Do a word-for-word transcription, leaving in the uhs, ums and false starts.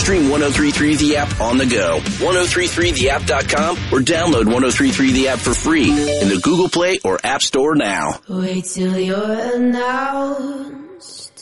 Stream one oh three three The App on the go, ten thirty-three the app dot com, or download ten thirty-three The App for free in the Google Play or App Store now. Wait till you're announced.